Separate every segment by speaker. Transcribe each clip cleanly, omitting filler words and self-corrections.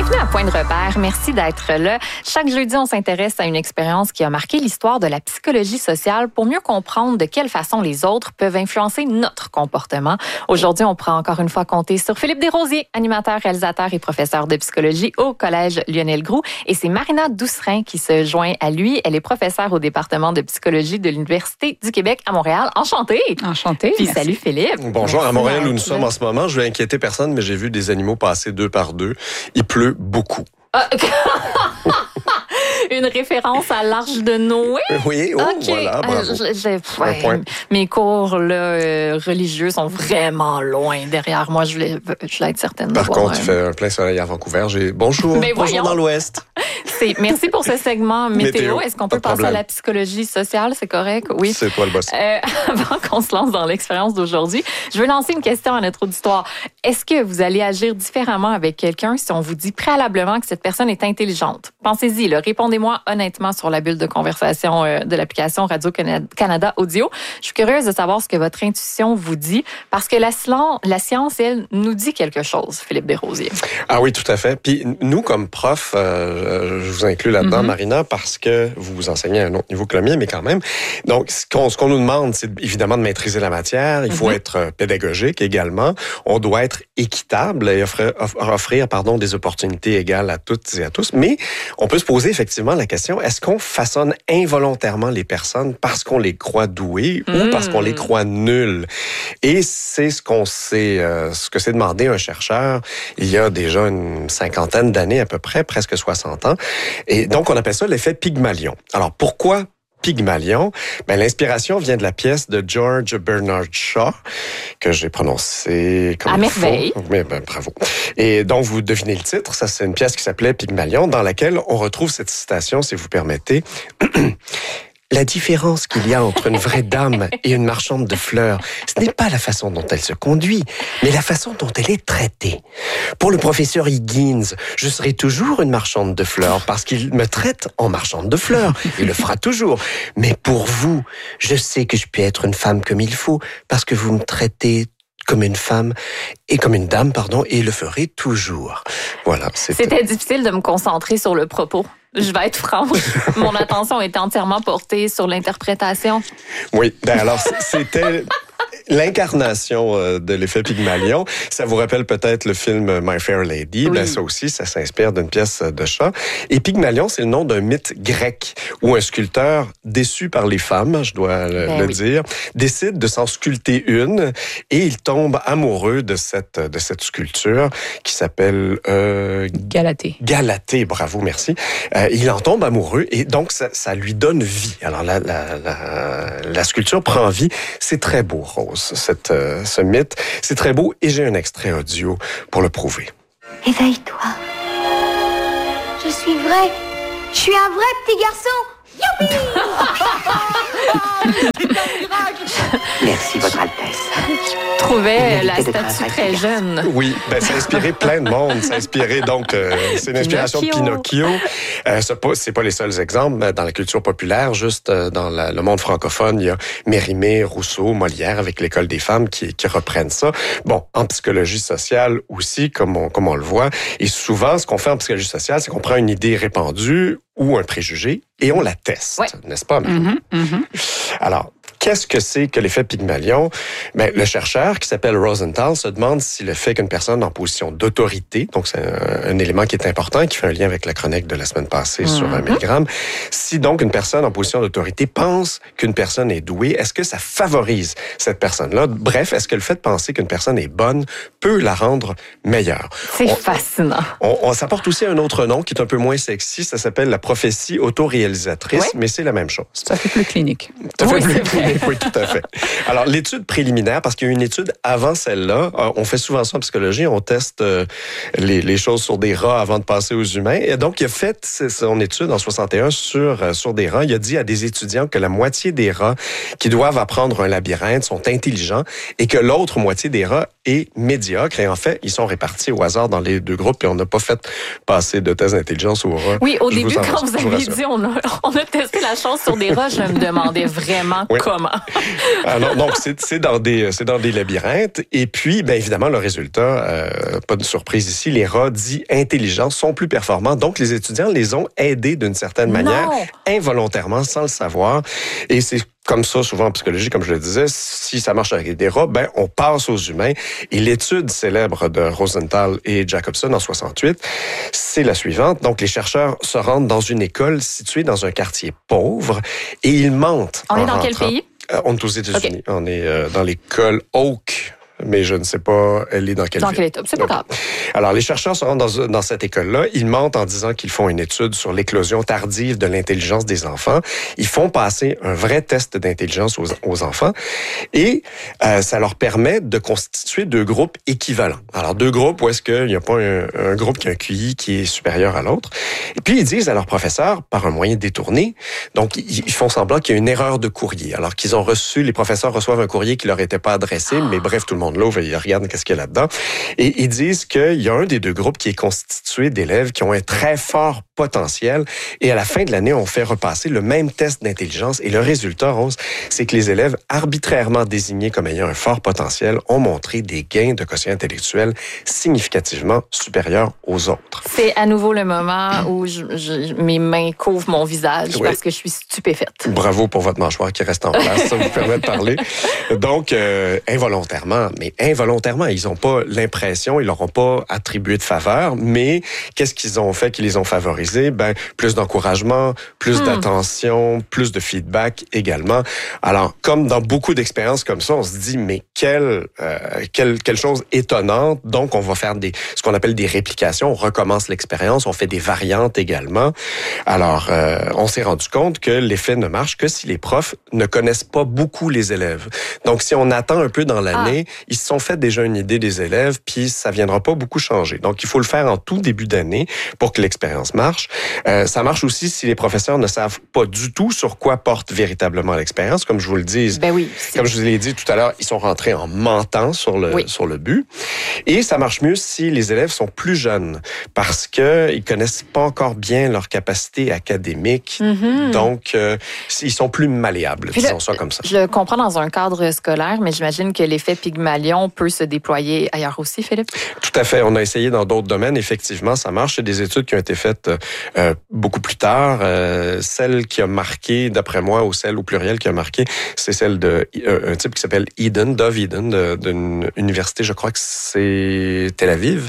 Speaker 1: Bienvenue à Point de repère. Merci d'être là. Chaque jeudi, on s'intéresse à une expérience qui a marqué l'histoire de la psychologie sociale pour mieux comprendre de quelle façon les autres peuvent influencer notre comportement. Aujourd'hui, on pourra encore une fois compter sur Philippe Desrosiers, animateur, réalisateur et professeur de psychologie au Collège Lionel Groulx. Et c'est Marina Doucerin qui se joint à lui. Elle est professeure au département de psychologie de l'Université du Québec à Montréal. Enchantée!
Speaker 2: Enchantée.
Speaker 1: Puis salut Philippe.
Speaker 3: Bonjour.
Speaker 1: Merci
Speaker 3: à Montréal où nous sommes en ce moment, je vais inquiéter personne, mais j'ai vu des animaux passer 2 par 2. Il pleut beaucoup.
Speaker 1: Une référence à l'Arche de Noé?
Speaker 3: Oui, voilà, bravo.
Speaker 1: Mes cours là, religieux sont vraiment loin derrière moi. Je voulais être certaine de
Speaker 3: Par
Speaker 1: voir,
Speaker 3: contre, il fait un plein soleil à Vancouver. Bonjour, bonjour dans l'Ouest.
Speaker 1: Merci pour ce segment météo. Est-ce qu'on peut passer à la psychologie sociale? C'est correct? Oui.
Speaker 3: C'est toi le boss.
Speaker 1: Avant qu'on se lance dans l'expérience d'aujourd'hui, je veux lancer une question à notre auditoire. Est-ce que vous allez agir différemment avec quelqu'un si on vous dit préalablement que cette personne est intelligente? Pensez-y, là, répondez-moi honnêtement sur la bulle de conversation de l'application Radio-Canada Audio. Je suis curieuse de savoir ce que votre intuition vous dit, parce que la science, elle, nous dit quelque chose, Philippe Desrosiers.
Speaker 3: Ah oui, tout à fait. Puis nous, comme prof, je vous inclus là-dedans, Marina, parce que vous enseignez à un autre niveau que le mien, mais quand même. Donc, ce qu'on nous demande, c'est évidemment de maîtriser la matière. Il faut être pédagogique également. On doit être équitable et offrir des opportunités égales à toutes et à tous. Mais on peut se poser effectivement la question, est-ce qu'on façonne involontairement les personnes parce qu'on les croit douées ou parce qu'on les croit nulles? Et c'est ce que s'est demandé un chercheur il y a déjà une 50aine d'années à peu près, presque 60 ans. Et donc, on appelle ça l'effet Pygmalion. Alors, pourquoi Pygmalion? L'inspiration vient de la pièce de George Bernard Shaw, que j'ai prononcé comme
Speaker 1: à merveille.
Speaker 3: Mais bravo. Et donc, vous devinez le titre. Ça, c'est une pièce qui s'appelait Pygmalion, dans laquelle on retrouve cette citation, si vous permettez. La différence qu'il y a entre une vraie dame et une marchande de fleurs, ce n'est pas la façon dont elle se conduit, mais la façon dont elle est traitée. Pour le professeur Higgins, je serai toujours une marchande de fleurs parce qu'il me traite en marchande de fleurs. Il le fera toujours. Mais pour vous, je sais que je peux être une femme comme il faut parce que vous me traitez comme une femme et comme une dame, et le ferez toujours. Voilà.
Speaker 1: C'était difficile de me concentrer sur le propos. Je vais être franche. Mon attention était entièrement portée sur l'interprétation.
Speaker 3: Oui, alors c'était l'incarnation de l'effet Pygmalion. Ça vous rappelle peut-être le film My Fair Lady.
Speaker 1: Oui.
Speaker 3: Ça aussi, ça s'inspire d'une pièce de Shaw. Et Pygmalion, c'est le nom d'un mythe grec où un sculpteur déçu par les femmes, je dois le dire, décide de s'en sculpter une et il tombe amoureux de cette sculpture qui s'appelle
Speaker 2: Galatée.
Speaker 3: Galatée, bravo, merci. Il en tombe amoureux et donc ça lui donne vie. Alors la sculpture prend vie. C'est très beau, Rose, ce mythe. C'est très beau et j'ai un extrait audio pour le prouver.
Speaker 4: Éveille-toi. Je suis vrai. Je suis un vrai petit garçon. Youpi! Merci, Votre Altesse.
Speaker 1: Je trouvais la statue très jeune.
Speaker 3: Oui, ça a inspiré plein de monde. Ça a inspiré, donc, c'est une inspiration de Pinocchio. C'est pas les seuls exemples. Dans la culture populaire, juste dans le monde francophone, il y a Mérimée, Rousseau, Molière, avec l'École des femmes qui reprennent ça. Bon, en psychologie sociale aussi, comme on le voit. Et souvent, ce qu'on fait en psychologie sociale, c'est qu'on prend une idée répandue ou un préjugé et on la teste, n'est-ce pas? Alors, qu'est-ce que c'est que l'effet Pygmalion? Le chercheur qui s'appelle Rosenthal se demande si le fait qu'une personne en position d'autorité, donc c'est un élément qui est important, qui fait un lien avec la chronique de la semaine passée sur 1 milligramme, si donc une personne en position d'autorité pense qu'une personne est douée, est-ce que ça favorise cette personne-là? Bref, est-ce que le fait de penser qu'une personne est bonne peut la rendre meilleure?
Speaker 1: C'est fascinant.
Speaker 3: On s'apporte aussi un autre nom qui est un peu moins sexy, ça s'appelle la prophétie autoréalisatrice, mais c'est la même chose.
Speaker 2: Ça fait plus clinique.
Speaker 3: Ça fait plus clinique. Oui, tout à fait. Alors, l'étude préliminaire, parce qu'il y a une étude avant celle-là, on fait souvent ça en psychologie, on teste les choses sur des rats avant de passer aux humains. Et donc, il a fait son étude en 61 sur des rats. Il a dit à des étudiants que la moitié des rats qui doivent apprendre un labyrinthe sont intelligents et que l'autre moitié des rats est médiocre. Et en fait, ils sont répartis au hasard dans les 2 groupes et on n'a pas fait passer de tests d'intelligence aux rats.
Speaker 1: Oui, au début, quand vous avez dit on a testé la chose sur des rats, je me demandais vraiment comment comment?
Speaker 3: Alors, donc, c'est dans des labyrinthes. Et puis, bien évidemment, le résultat, pas de surprise ici, les rats dits intelligents sont plus performants. Donc, les étudiants les ont aidés d'une certaine manière, involontairement, sans le savoir. Et c'est comme ça, souvent en psychologie, comme je le disais, si ça marche avec des rats, ben on passe aux humains. Et l'étude célèbre de Rosenthal et Jacobson en 68, c'est la suivante. Donc, les chercheurs se rendent dans une école située dans un quartier pauvre et ils mentent.
Speaker 1: On est dans quel pays?
Speaker 3: On est aux États-Unis.
Speaker 1: Okay.
Speaker 3: On est dans l'école Oak. Mais je ne sais pas, elle est dans quelle ville.
Speaker 1: Étape. C'est pas grave.
Speaker 3: Alors, les chercheurs se rendent dans cette école-là. Ils mentent en disant qu'ils font une étude sur l'éclosion tardive de l'intelligence des enfants. Ils font passer un vrai test d'intelligence aux enfants. Et ça leur permet de constituer deux groupes équivalents. Alors, deux groupes où est-ce qu'il n'y a pas un groupe qui a un QI qui est supérieur à l'autre. Et puis, ils disent à leur professeur, par un moyen détourné, donc ils font semblant qu'il y a une erreur de courrier. Alors qu'ils ont reçu, les professeurs reçoivent un courrier qui leur était pas adressé, mais bref, tout le monde l'ouvre et ils regardent qu'est-ce qu'il y a là-dedans. Et ils disent qu'il y a un des deux groupes qui est constitué d'élèves qui ont un très fort potentiel. Et à la fin de l'année, on fait repasser le même test d'intelligence. Et le résultat, Rose, c'est que les élèves arbitrairement désignés comme ayant un fort potentiel ont montré des gains de quotient intellectuel significativement supérieurs aux autres.
Speaker 1: C'est à nouveau le moment où mes mains couvrent mon visage parce que je suis stupéfaite.
Speaker 3: Bravo pour votre mâchoire qui reste en place. Ça vous permet de parler. Donc, involontairement, ils n'ont pas l'impression, ils leur ont pas attribué de faveur, mais qu'est-ce qu'ils ont fait qui les ont favorisés? Ben, plus d'encouragement, plus d'attention, plus de feedback également. Alors, comme dans beaucoup d'expériences comme ça, on se dit, mais quelle chose étonnante. Donc, on va faire ce qu'on appelle des réplications. On recommence l'expérience, on fait des variantes également. Alors, on s'est rendu compte que l'effet ne marche que si les profs ne connaissent pas beaucoup les élèves. Donc, si on attend un peu dans l'année, ils se sont fait déjà une idée des élèves, puis ça viendra pas beaucoup changer. Donc, il faut le faire en tout début d'année pour que l'expérience marche. Ça marche aussi si les professeurs ne savent pas du tout sur quoi porte véritablement l'expérience, comme je vous le dis.
Speaker 1: Ben oui.
Speaker 3: Comme je vous l'ai dit tout à l'heure, ils sont rentrés en mentant sur le but. Et ça marche mieux si les élèves sont plus jeunes, parce que ils connaissent pas encore bien leurs capacités académiques. Donc, ils sont plus malléables, disons ça comme ça.
Speaker 1: Je le comprends dans un cadre scolaire, mais j'imagine que l'effet Pygmalion peut se déployer ailleurs aussi, Philippe?
Speaker 3: Tout à fait. On a essayé dans d'autres domaines. Effectivement, ça marche. C'est des études qui ont été faites beaucoup plus tard. Celle qui a marqué, d'après moi, ou celle au pluriel qui a marqué, c'est celle d'un type qui s'appelle Eden, Dov Eden, d'une université, je crois que c'est Tel Aviv,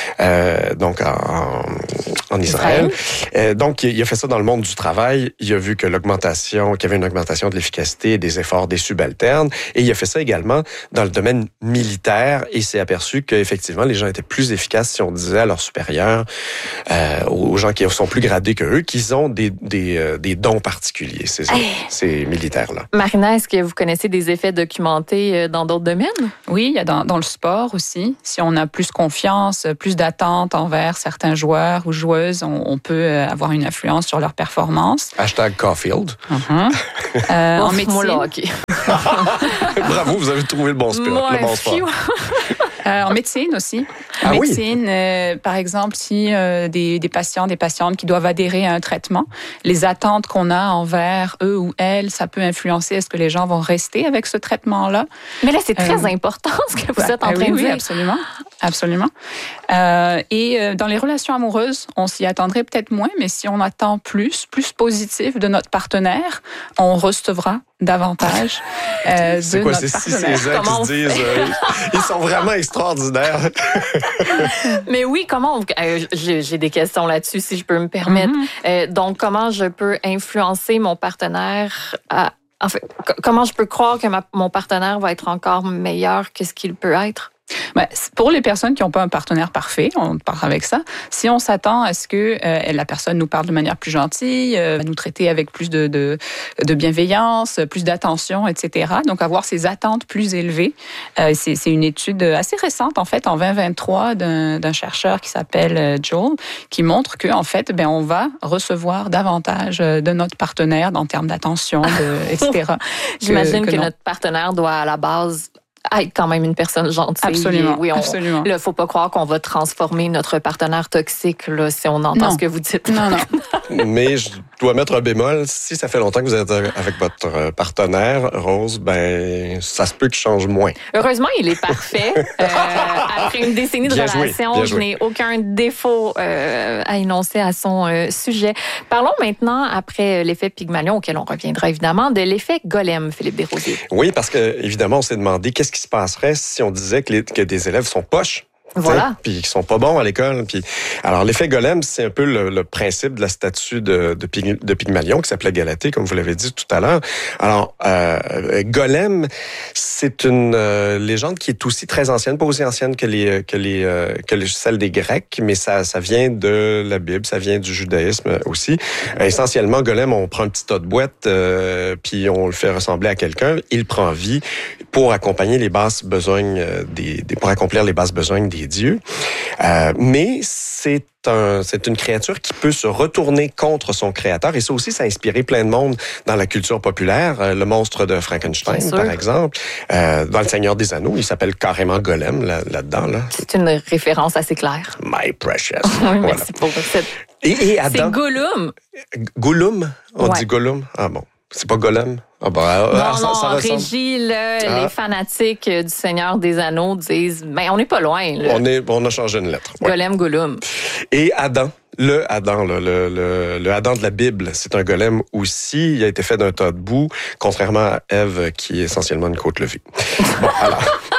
Speaker 3: donc en Israël. Donc, il a fait ça dans le monde du travail. Il a vu que qu'il y avait une augmentation de l'efficacité et des efforts des subalternes. Et il a fait ça également dans le domaine militaire et s'est aperçu qu'effectivement, les gens étaient plus efficaces si on disait à leurs supérieurs, aux gens qui sont plus gradés qu'eux, qu'ils ont des dons particuliers, ces militaires-là.
Speaker 1: Marina, est-ce que vous connaissez des effets documentés dans d'autres domaines?
Speaker 2: Oui, il y a dans le sport aussi. Si on a plus confiance, plus d'attente envers certains joueurs ou joueuses, on peut avoir une influence sur leur performance.
Speaker 3: #Caulfield.
Speaker 2: En médecine.
Speaker 1: Moi, là, OK.
Speaker 3: Bravo, vous avez trouvé le bon sport.
Speaker 2: En médecine aussi. En médecine, par exemple, si des patients, des patientes qui doivent adhérer à un traitement, les attentes qu'on a envers eux ou elles, ça peut influencer est-ce que les gens vont rester avec ce traitement-là.
Speaker 1: Mais là, c'est très important ce que vous êtes en train de dire.
Speaker 2: Oui, absolument. Absolument. Et dans les relations amoureuses, on s'y attendrait peut-être moins, mais si on attend plus positif de notre partenaire, on recevra davantage de notre partenaire.
Speaker 3: C'est ces gens qui se disent ils sont vraiment extraordinaires.
Speaker 1: Mais oui, comment j'ai des questions là-dessus si je peux me permettre. Donc comment je peux influencer mon partenaire comment je peux croire que mon partenaire va être encore meilleur que ce qu'il peut être?
Speaker 2: Pour les personnes qui n'ont pas un partenaire parfait, on part avec ça. Si on s'attend à ce que la personne nous parle de manière plus gentille, nous traiter avec plus de bienveillance, plus d'attention, etc. Donc avoir ces attentes plus élevées. C'est une étude assez récente en fait, en 2023, d'un chercheur qui s'appelle Joel, qui montre que en fait, on va recevoir davantage de notre partenaire en termes d'attention, etc.
Speaker 1: J'imagine que notre partenaire doit à la base être quand même une personne gentille.
Speaker 2: Absolument.
Speaker 1: Oui,
Speaker 2: absolument.
Speaker 1: Là, faut pas croire qu'on va transformer notre partenaire toxique, là, si on entend ce que vous dites.
Speaker 2: Non.
Speaker 3: Mais je dois mettre un bémol. Si ça fait longtemps que vous êtes avec votre partenaire, Rose, ben ça se peut qu'il change moins.
Speaker 1: Heureusement, il est parfait. Après une décennie de relation, je n'ai aucun défaut à énoncer à son sujet. Parlons maintenant, après l'effet Pygmalion, auquel on reviendra évidemment, de l'effet Golem, Philippe Desrosiers.
Speaker 3: Oui, parce que évidemment, on s'est demandé qu'est-ce qui se passerait si on disait que des élèves sont poches.
Speaker 1: Voilà.
Speaker 3: Puis qui sont pas bons à l'école. Puis alors l'effet Golem, c'est un peu le principe de la statue de Pygmalion qui s'appelait Galatée, comme vous l'avez dit tout à l'heure. Alors Golem, c'est une légende qui est aussi très ancienne, pas aussi ancienne que celle des Grecs, mais ça vient de la Bible, ça vient du judaïsme aussi. Essentiellement, Golem, on prend un petit tas de boîtes, puis on le fait ressembler à quelqu'un. Il prend vie pour accompagner les basses besognes pour accomplir les basses besognes des dieux. Mais c'est une créature qui peut se retourner contre son créateur. Et ça aussi, ça a inspiré plein de monde dans la culture populaire. Le monstre de Frankenstein, par exemple. Dans Le Seigneur des Anneaux, il s'appelle carrément Golem là-dedans. Là.
Speaker 1: C'est une référence assez claire.
Speaker 3: My precious.
Speaker 1: Oui, merci pour cette...
Speaker 3: Et Adam...
Speaker 1: C'est Gollum.
Speaker 3: Gollum? On dit Gollum? Ah bon. C'est pas Golem? Ah bon,
Speaker 1: ça Régie, les fanatiques du Seigneur des Anneaux disent, on n'est pas loin. Là.
Speaker 3: On a changé une lettre.
Speaker 1: Ouais. Golem, Gollum.
Speaker 3: Et Adam. Le Adam de la Bible, c'est un golem aussi. Il a été fait d'un tas de boue, contrairement à Ève, qui est essentiellement une côte levée. Bon, alors...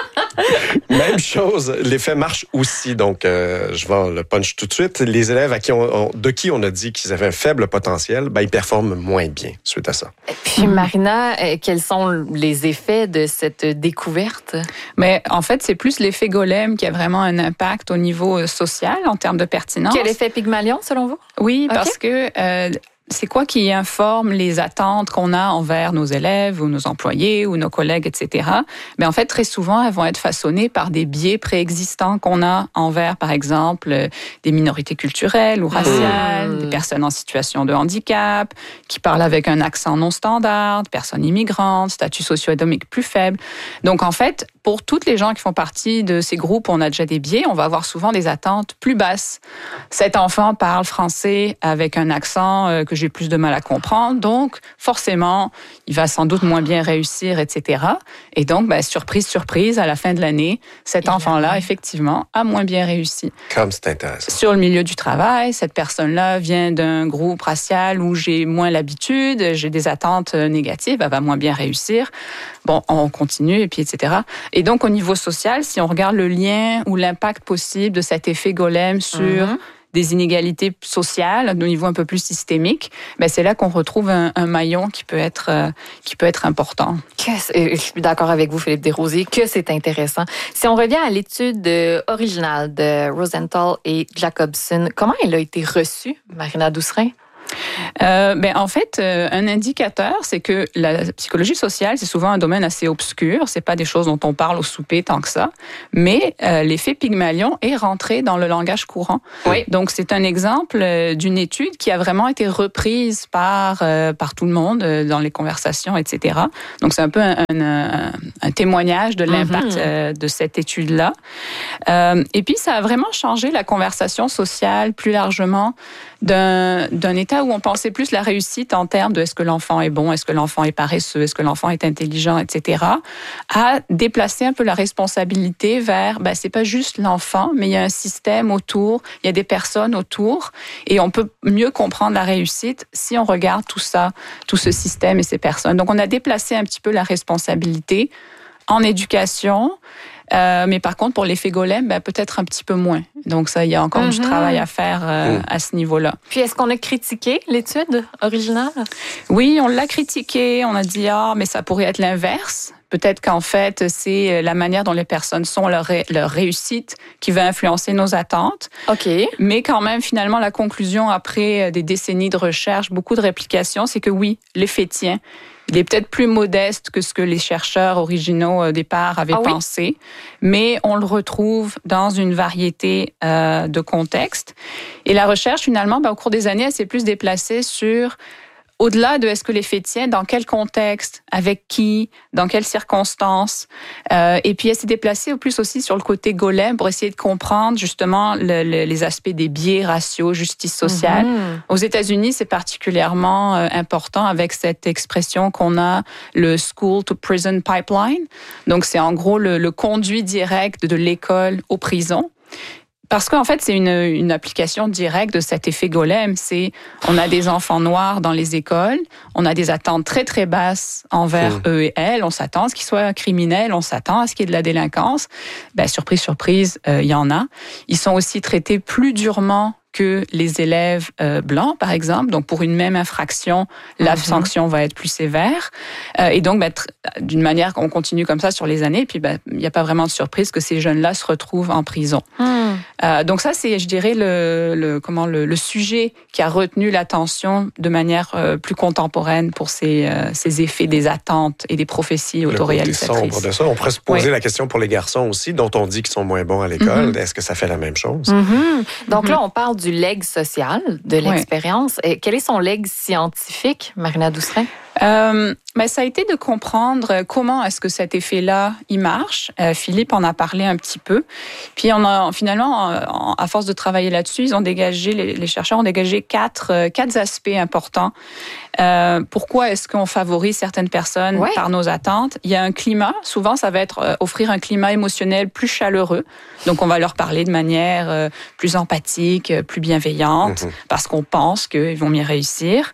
Speaker 3: Même chose, l'effet marche aussi. Donc, je vais le punch tout de suite. Les élèves de qui on a dit qu'ils avaient un faible potentiel, ils performent moins bien suite à ça.
Speaker 1: Puis, Marina, quels sont les effets de cette découverte?
Speaker 2: Mais en fait, c'est plus l'effet Golem qui a vraiment un impact au niveau social en termes de pertinence.
Speaker 1: Quel effet Pygmalion, selon vous?
Speaker 2: Oui, parce que... c'est quoi qui informe les attentes qu'on a envers nos élèves ou nos employés ou nos collègues, etc. Mais en fait, très souvent, elles vont être façonnées par des biais préexistants qu'on a envers, par exemple, des minorités culturelles ou raciales, des personnes en situation de handicap, qui parlent avec un accent non standard, personnes immigrantes, statut socio-économique plus faible. Donc, en fait, pour toutes les gens qui font partie de ces groupes où on a déjà des biais, on va avoir souvent des attentes plus basses. Cet enfant parle français avec un accent que j'ai plus de mal à comprendre, donc forcément, il va sans doute moins bien réussir, etc. Et donc, surprise, surprise, à la fin de l'année, cet enfant-là, effectivement, a moins bien réussi.
Speaker 3: Comme c'est intéressant.
Speaker 2: Sur le milieu du travail, cette personne-là vient d'un groupe racial où j'ai moins l'habitude, j'ai des attentes négatives, elle va moins bien réussir. Bon, on continue, et puis etc. Et donc, au niveau social, si on regarde le lien ou l'impact possible de cet effet Golem sur des inégalités sociales, au niveau un peu plus systémique, c'est là qu'on retrouve un maillon qui peut être important.
Speaker 1: Je suis d'accord avec vous, Philippe Desrosiers, que c'est intéressant. Si on revient à l'étude originale de Rosenthal et Jacobson, comment elle a été reçue, Marina Doucerin?
Speaker 2: En fait, un indicateur, c'est que la psychologie sociale, c'est souvent un domaine assez obscur. C'est pas des choses dont on parle au souper tant que ça. Mais l'effet Pygmalion est rentré dans le langage courant.
Speaker 1: Oui.
Speaker 2: Donc, c'est un exemple d'une étude qui a vraiment été reprise par tout le monde dans les conversations, etc. Donc, c'est un peu un témoignage de l'impact de cette étude-là. Et puis, ça a vraiment changé la conversation sociale plus largement d'un état où on pensait plus la réussite en termes de est-ce que l'enfant est bon, est-ce que l'enfant est paresseux, est-ce que l'enfant est intelligent, etc., à déplacer un peu la responsabilité vers, c'est pas juste l'enfant, mais il y a un système autour, il y a des personnes autour, et on peut mieux comprendre la réussite si on regarde tout ça, tout ce système et ces personnes. Donc, on a déplacé un petit peu la responsabilité en éducation, mais par contre, pour l'effet Golem, peut-être un petit peu moins. Donc ça, il y a encore du travail à faire à ce niveau-là.
Speaker 1: Puis, est-ce qu'on a critiqué l'étude originale?
Speaker 2: Oui, on l'a critiqué. On a dit, mais ça pourrait être l'inverse. Peut-être qu'en fait, c'est la manière dont les personnes sont, leur réussite qui va influencer nos attentes.
Speaker 1: OK.
Speaker 2: Mais quand même, finalement, la conclusion, après des décennies de recherche, beaucoup de réplications, c'est que oui, l'effet tient. Il est peut-être plus modeste que ce que les chercheurs originaux au départ avaient pensé, mais on le retrouve dans une variété de contextes. Et la recherche, finalement, au cours des années, elle s'est plus déplacée sur au-delà de est-ce que les faits tiennent, dans quel contexte, avec qui, dans quelles circonstances. Et puis, elle s'est déplacée au plus aussi sur le côté golem pour essayer de comprendre justement les aspects des biais raciaux, justice sociale. Aux États-Unis, c'est particulièrement important avec cette expression qu'on a, le school to prison pipeline. Donc, c'est en gros le conduit direct de l'école aux prisons. Parce qu'en fait, c'est une application directe de cet effet golem. C'est, on a des enfants noirs dans les écoles, on a des attentes très, très basses envers eux et elles. On s'attend à ce qu'ils soient criminels, on s'attend à ce qu'il y ait de la délinquance. Ben, surprise, surprise, il y en a. Ils sont aussi traités plus durement que les élèves blancs, par exemple. Donc, pour une même infraction, la sanction va être plus sévère. Et donc, d'une manière, on continue comme ça sur les années. Et puis, il n'y a pas vraiment de surprise que ces jeunes-là se retrouvent en prison. Donc, ça, c'est, je dirais, le sujet qui a retenu l'attention de manière plus contemporaine pour ces effets des attentes et des prophéties autoréalisatrices.
Speaker 3: Le côté sombre de ça. On pourrait se poser la question pour les garçons aussi, dont on dit qu'ils sont moins bons à l'école. Est-ce que ça fait la même chose?
Speaker 1: Donc là, on parle du legs social, de l'expérience. Et quel est son legs scientifique, Marina Doucet?
Speaker 2: Ça a été de comprendre comment est-ce que cet effet-là, il marche. Philippe en a parlé un petit peu. Puis on a finalement, à force de travailler là-dessus, les chercheurs ont dégagé quatre aspects importants. Pourquoi est-ce qu'on favorise certaines personnes par nos attentes? Il y a un climat. Souvent, ça va être offrir un climat émotionnel plus chaleureux. Donc, on va leur parler de manière plus empathique, plus bienveillante, parce qu'on pense qu'ils vont mieux réussir.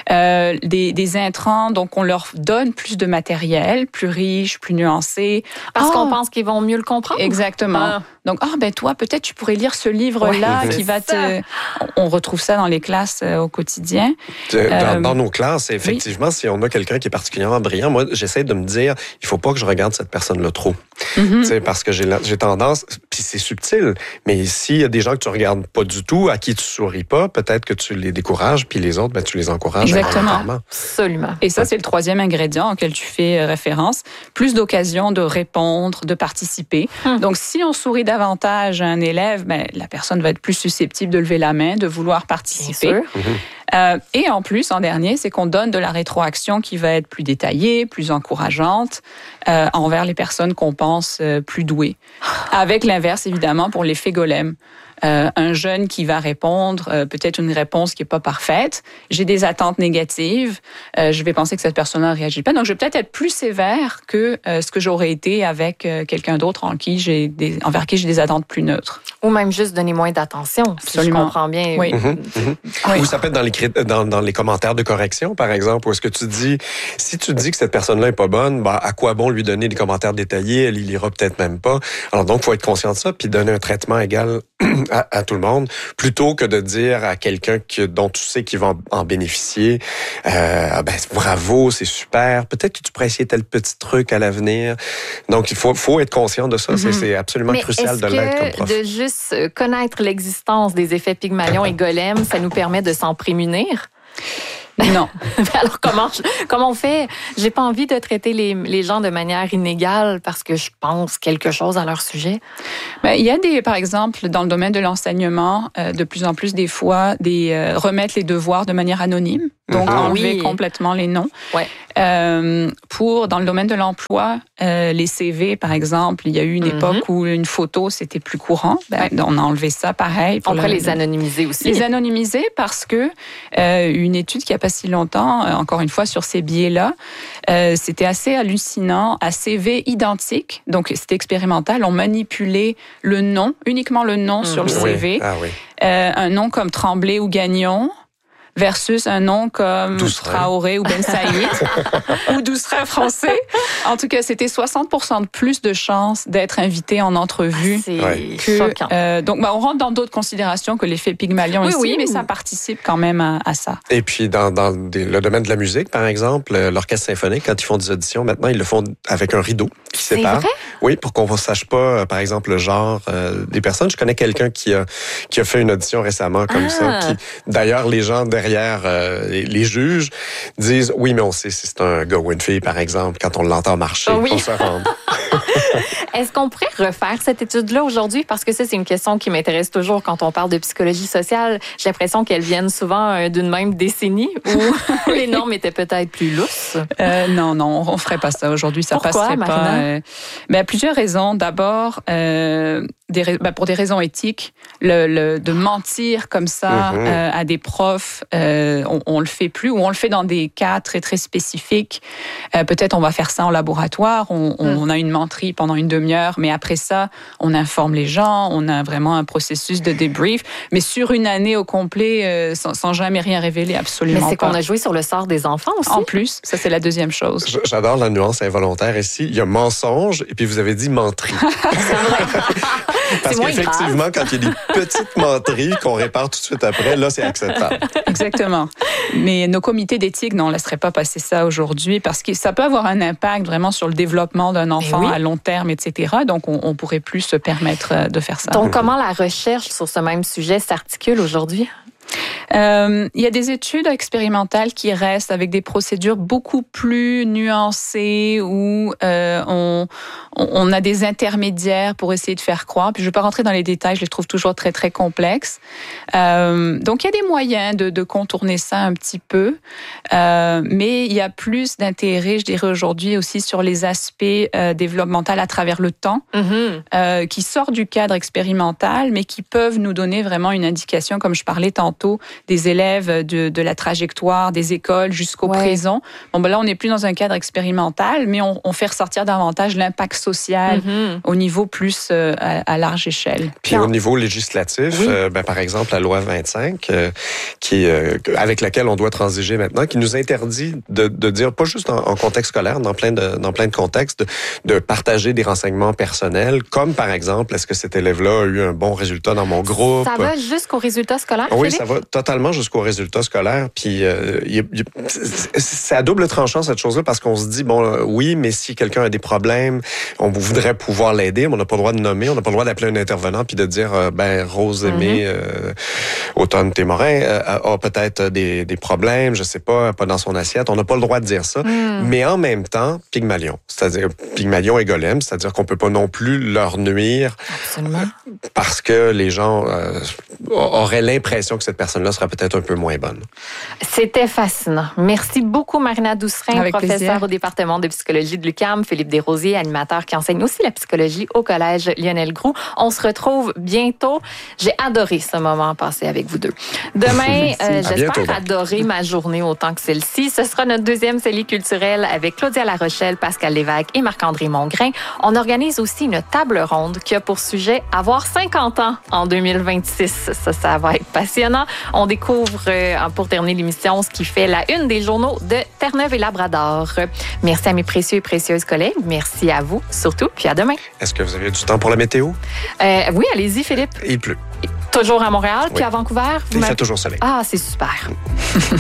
Speaker 2: Des intrants, donc on leur donne plus de matériel, plus riche, plus nuancé.
Speaker 1: Parce qu'on pense qu'ils vont mieux le comprendre.
Speaker 2: Exactement. Donc, toi, peut-être tu pourrais lire ce livre-là qui va te... On retrouve ça dans les classes au quotidien.
Speaker 3: Dans nos classes, effectivement, si on a quelqu'un qui est particulièrement brillant, moi, j'essaie de me dire, il faut pas que je regarde cette personne-là trop. Parce que j'ai tendance, puis c'est subtil, mais s'il y a des gens que tu regardes pas du tout, à qui tu souris pas, peut-être que tu les décourages, puis les autres, tu les encourages.
Speaker 2: Exactement.
Speaker 1: Absolument.
Speaker 2: Et ça, c'est le troisième ingrédient auquel tu fais référence. Plus d'occasions de répondre, de participer. Donc, si on sourit davantage à un élève, la personne va être plus susceptible de lever la main, de vouloir participer. Et en plus, en dernier, c'est qu'on donne de la rétroaction qui va être plus détaillée, plus encourageante envers les personnes qu'on pense plus douées. Avec l'inverse, évidemment, pour l'effet golem. Un jeune qui va répondre peut-être une réponse qui est pas parfaite, j'ai des attentes négatives, je vais penser que cette personne-là ne réagit pas, donc je vais peut-être être plus sévère que ce que j'aurais été avec quelqu'un d'autre envers qui j'ai des attentes plus neutres.
Speaker 1: Ou même juste donner moins d'attention, si je comprends bien.
Speaker 2: Oui.
Speaker 3: Ou ça peut être dans les commentaires de correction, par exemple, où est-ce que tu dis, si tu dis que cette personne-là est pas bonne, à quoi bon lui donner des commentaires détaillés, elle y lira peut-être même pas. Alors donc, il faut être conscient de ça, puis donner un traitement égal à tout le monde, plutôt que de dire à quelqu'un dont tu sais qu'il va en bénéficier, bravo, c'est super, peut-être que tu pourrais essayer tel petit truc à l'avenir. Donc, il faut être conscient de ça, c'est absolument crucial de l'être comme prof.
Speaker 1: De juste connaître l'existence des effets Pygmalion et Golem, ça nous permet de s'en prémunir?
Speaker 2: Non.
Speaker 1: Alors, comment on fait? J'ai pas envie de traiter les gens de manière inégale parce que je pense quelque chose à leur sujet.
Speaker 2: Il y a par exemple, dans le domaine de l'enseignement, de plus en plus des fois, remettre les devoirs de manière anonyme. Donc, enlever complètement les noms. Dans le domaine de l'emploi, les CV, par exemple, il y a eu une époque où une photo, c'était plus courant. On a enlevé ça, pareil.
Speaker 1: On pourrait les anonymiser aussi.
Speaker 2: Les anonymiser parce que une étude qui a pas si longtemps, encore une fois, sur ces biais-là, c'était assez hallucinant, à CV identique. Donc, c'était expérimental. On manipulait le nom, uniquement le nom sur le CV. Un nom comme Tremblay ou Gagnon, versus un nom comme Traoré ou Ben Saïd ou Douceret français. En tout cas, c'était 60% de plus de chances d'être invité en entrevue.
Speaker 1: C'est choquant.
Speaker 2: Donc, on rentre dans d'autres considérations que l'effet Pygmalion ici, mais ça participe quand même à ça.
Speaker 3: Et puis, dans le domaine de la musique, par exemple, l'orchestre symphonique, quand ils font des auditions, maintenant, ils le font avec un rideau qui sépare.
Speaker 1: Vrai?
Speaker 3: Oui, pour qu'on ne sache pas, par exemple, le genre des personnes. Je connais quelqu'un qui a fait une audition récemment comme ça. D'ailleurs, les gens derrière les juges disent oui, mais on sait si c'est un gars ou une fille, par exemple, quand on l'entend marcher.
Speaker 1: Oui.
Speaker 3: On se rend.
Speaker 1: Est-ce qu'on pourrait refaire cette étude-là aujourd'hui? Parce que ça, c'est une question qui m'intéresse toujours quand on parle de psychologie sociale. J'ai l'impression qu'elles viennent souvent d'une même décennie où les normes étaient peut-être plus lousses.
Speaker 2: Non, on ne ferait pas ça aujourd'hui. Ça
Speaker 1: Pourquoi,
Speaker 2: passerait
Speaker 1: Marina?
Speaker 2: pas. Plusieurs raisons. D'abord, pour des raisons éthiques, de mentir comme ça à des profs, on le fait plus, ou on le fait dans des cas très, très spécifiques. Peut-être on va faire ça en laboratoire, on a une menterie pendant une demi-heure, mais après ça, on informe les gens, on a vraiment un processus de débrief, mais sur une année au complet, sans jamais rien révéler, absolument pas.
Speaker 1: Mais c'est qu'on a joué sur le sort des enfants aussi.
Speaker 2: En plus, ça c'est la deuxième chose.
Speaker 3: J'adore la nuance involontaire ici. Il y a mensonge, et puis vous avez dit menterie. Parce qu'effectivement, quand il y a des petites menteries qu'on répare tout de suite après, là, c'est acceptable.
Speaker 2: Exactement. Mais nos comités d'éthique, non, on ne laisserait pas passer ça aujourd'hui parce que ça peut avoir un impact vraiment sur le développement d'un enfant à long terme, etc. Donc, on pourrait plus se permettre de faire ça.
Speaker 1: Donc, comment la recherche sur ce même sujet s'articule aujourd'hui?
Speaker 2: Il y a des études expérimentales qui restent avec des procédures beaucoup plus nuancées où on a des intermédiaires pour essayer de faire croire. Puis je ne vais pas rentrer dans les détails, je les trouve toujours très, très complexes. Donc, il y a des moyens de contourner ça un petit peu. Mais il y a plus d'intérêt, je dirais aujourd'hui, aussi sur les aspects développementaux à travers le temps, qui sortent du cadre expérimental, mais qui peuvent nous donner vraiment une indication, comme je parlais tantôt, des élèves de la trajectoire des écoles jusqu'au présent. Bon, là, on n'est plus dans un cadre expérimental, mais on fait ressortir davantage l'impact social au niveau plus à large échelle.
Speaker 3: Puis au niveau législatif, par exemple, la loi 25, avec laquelle on doit transiger maintenant, qui nous interdit de dire, pas juste en contexte scolaire, dans plein de contextes, de partager des renseignements personnels, comme par exemple, est-ce que cet élève-là a eu un bon résultat dans mon groupe?
Speaker 1: Ça va jusqu'au résultat scolaire,
Speaker 3: Oui,
Speaker 1: Philippe?
Speaker 3: ça va totalement jusqu'au résultat scolaire. Puis c'est à double tranchant cette chose-là parce qu'on se dit oui, mais si quelqu'un a des problèmes, on voudrait pouvoir l'aider, mais on n'a pas le droit de nommer, on n'a pas le droit d'appeler un intervenant puis de dire Rose Aimée Automne Témorin a peut-être des problèmes, je sais pas dans son assiette. On n'a pas le droit de dire ça. Mais en même temps, Pygmalion, c'est-à-dire Pygmalion et Golem, c'est-à-dire qu'on peut pas non plus leur nuire.
Speaker 1: Absolument.
Speaker 3: Parce que les gens auraient l'impression que cette personne-là sera peut-être un peu moins bonne.
Speaker 1: C'était fascinant. Merci beaucoup, Marina Doucerin,
Speaker 2: avec
Speaker 1: professeure
Speaker 2: plaisir.
Speaker 1: au département de psychologie de l'UQAM, Philippe Desrosiers, animateur qui enseigne aussi la psychologie au collège Lionel Groulx. On se retrouve bientôt. J'ai adoré ce moment passé avec vous deux. Demain, j'espère adorer ma journée autant que celle-ci. Ce sera notre deuxième CELI culturelle avec Claudia Larochelle, Pascal Lévesque et Marc-André Mongrain. On organise aussi une table ronde qui a pour sujet avoir 50 ans en 2026. Ça va être passionnant. On découvre, pour terminer l'émission, ce qui fait la une des journaux de Terre-Neuve et Labrador. Merci à mes précieux et précieuses collègues. Merci à vous, surtout. Puis à demain.
Speaker 3: Est-ce que vous avez du temps pour la météo?
Speaker 1: Oui, allez-y, Philippe.
Speaker 3: Il pleut.
Speaker 1: Toujours à Montréal, puis à Vancouver.
Speaker 3: Il fait toujours soleil.
Speaker 1: Ah, c'est super.